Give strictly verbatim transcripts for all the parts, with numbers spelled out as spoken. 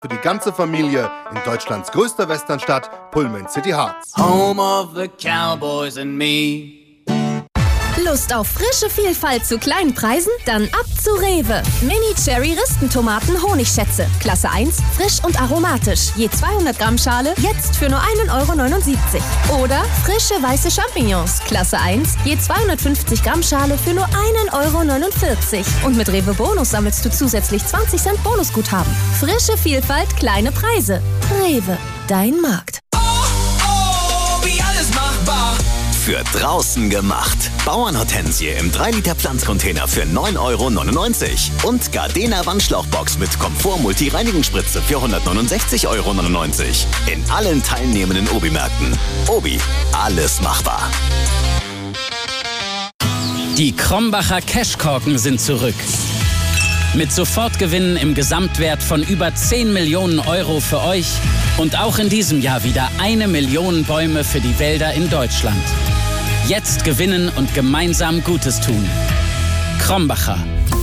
Für die ganze Familie in Deutschlands größter Westernstadt, Pullman City Hearts. Home of the Cowboys and me. Lust auf frische Vielfalt zu kleinen Preisen? Dann ab zu Rewe. Mini-Cherry-Ristentomaten Honigschätze. Klasse eins, frisch und aromatisch. Je zweihundert Gramm Schale, jetzt für nur ein Euro neunundsiebzig. Oder frische weiße Champignons. Klasse eins, je zweihundertfünfzig Gramm Schale für nur ein Euro neunundvierzig. Und mit Rewe Bonus sammelst du zusätzlich zwanzig Cent Bonusguthaben. Frische Vielfalt, kleine Preise. Rewe, dein Markt. Oh, oh, wie alles machbar. Für draußen gemacht. Bauernhortensie im drei Liter Pflanzcontainer für neun Euro neunundneunzig. Und Gardena Wandschlauchbox mit Komfort-Multi-Reinigungsspritze für hundertneunundsechzig Euro neunundneunzig. In allen teilnehmenden Obi-Märkten. Obi, alles machbar. Die Krombacher Cashkorken sind zurück. Mit Sofortgewinnen im Gesamtwert von über zehn Millionen Euro für euch und auch in diesem Jahr wieder eine Million Bäume für die Wälder in Deutschland. Jetzt gewinnen und gemeinsam Gutes tun. Krombacher.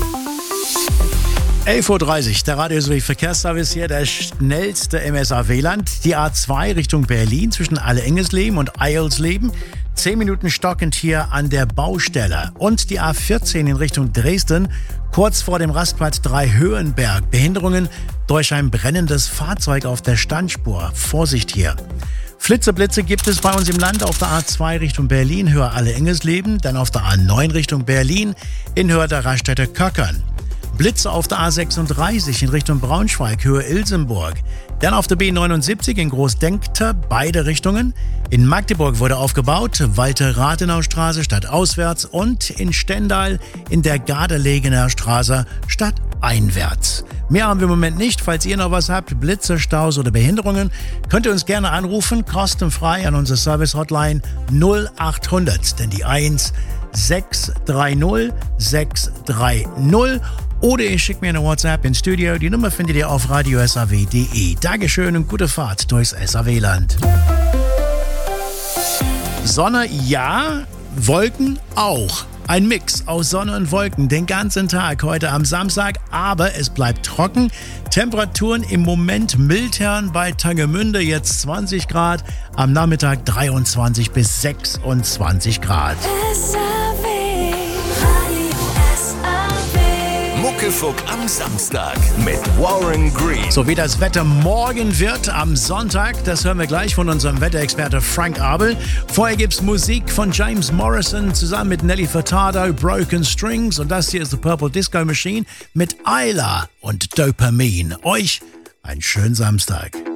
elf Uhr dreißig, der Radio sowie Verkehrsservice hier, der schnellste M S A W Land. Die A zwei Richtung Berlin zwischen Alle-Engesleben und Eilsleben. Zehn Minuten stockend hier an der Baustelle. Und die A vierzehn in Richtung Dresden, kurz vor dem Rastplatz drei Höhenberg. Behinderungen durch ein brennendes Fahrzeug auf der Standspur. Vorsicht hier. Flitzeblitze gibt es bei uns im Land auf der A zwei Richtung Berlin, Höhe Alle-Engesleben. Dann auf der A neun Richtung Berlin, in Höhe der Raststätte Köckern. Blitze auf der A sechsunddreißig in Richtung Braunschweig, Höhe Ilsenburg. Dann auf der B neunundsiebzig in Großdenkter, beide Richtungen. In Magdeburg wurde aufgebaut, Walter-Rathenau-Straße stadtauswärts und in Stendal in der Garderlegener Straße stadteinwärts. Mehr haben wir im Moment nicht. Falls ihr noch was habt, Blitze, Staus oder Behinderungen, könnt ihr uns gerne anrufen, kostenfrei an unsere Service-Hotline null achthundert, denn die eins sechs drei null sechs drei null. Oder ihr schickt mir eine WhatsApp ins Studio. Die Nummer findet ihr auf radio s a w punkt d e. Dankeschön und gute Fahrt durchs S A W-Land. Sonne ja, Wolken auch. Ein Mix aus Sonne und Wolken den ganzen Tag heute am Samstag, aber es bleibt trocken. Temperaturen im Moment mildern bei Tangemünde, jetzt zwanzig Grad, am Nachmittag dreiundzwanzig bis sechsundzwanzig Grad. Muckefuck am Samstag mit Warren Green. So wie das Wetter morgen wird am Sonntag, das hören wir gleich von unserem Wetterexperte Frank Abel. Vorher gibt's Musik von James Morrison zusammen mit Nelly Furtado, Broken Strings, und das hier ist The Purple Disco Machine mit Ayla und Dopamin. Euch einen schönen Samstag.